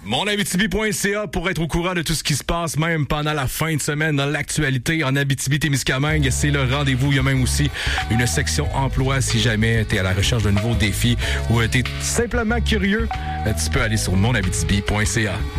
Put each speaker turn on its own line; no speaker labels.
Monabitibi.ca pour être au courant de tout ce qui se passe, même pendant la fin de semaine, dans l'actualité en Abitibi-Témiscamingue. C'est le rendez-vous. Il y a même aussi une section emploi si jamais tu es à la recherche de nouveaux défis ou tu es simplement curieux. Tu peux aller sur monabitibi.ca.